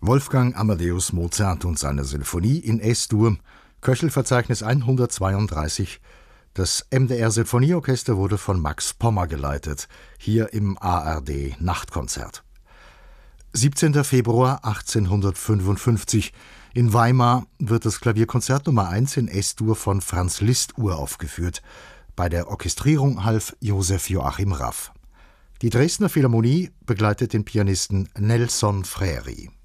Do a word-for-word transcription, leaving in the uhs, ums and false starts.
Wolfgang Amadeus Mozart und seine Sinfonie in Es-Dur, Köchelverzeichnis hundertzweiunddreißig. Das M D R-Sinfonieorchester wurde von Max Pommer geleitet, hier im A R D-Nachtkonzert. siebzehnter Februar achtzehnhundertfünfundfünfzig. In Weimar wird das Klavierkonzert Nummer eins in Es-Dur von Franz Liszt uraufgeführt. Bei der Orchestrierung half Josef Joachim Raff. Die Dresdner Philharmonie begleitet den Pianisten Nelson Freiri.